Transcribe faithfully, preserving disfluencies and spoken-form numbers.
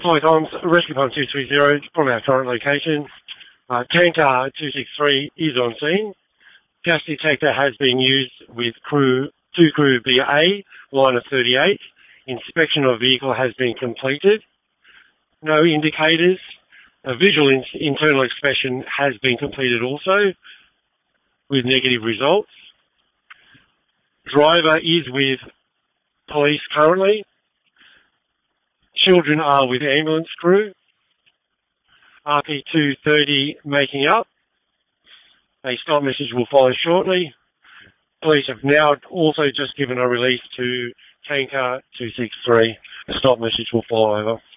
Hi, Tom. Rescue Pump two three zero from our current location. Uh, Tanker two six three is on scene. Gas detector has been used with crew two crew B A, line of thirty-eight. Inspection of vehicle has been completed. No indicators. A visual in- internal inspection has been completed also with negative results. Driver is with police currently. Children are with ambulance crew. R P two thirty making up. A stop message will follow shortly. Police have now also just given a release to Tanker two six three. A stop message will follow over.